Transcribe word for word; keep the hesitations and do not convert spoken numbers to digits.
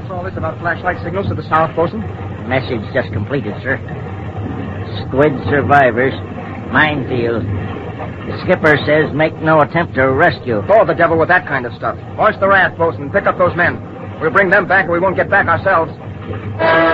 What's all this about flashlight signals to the south, bosun? Message just completed, sir. Squid survivors. Minefield. The skipper says make no attempt to rescue. Oh, the devil with that kind of stuff. Launch the raft, bosun. Pick up those men. We'll bring them back or we won't get back ourselves.